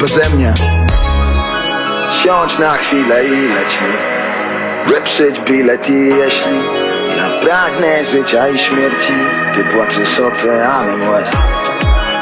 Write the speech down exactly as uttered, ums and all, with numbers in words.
beze mnie. Siądź na chwilę i lećmy, wyprzyć bilet i jeśli ja pragnę życia i śmierci, ty płaczesz oceanem łez.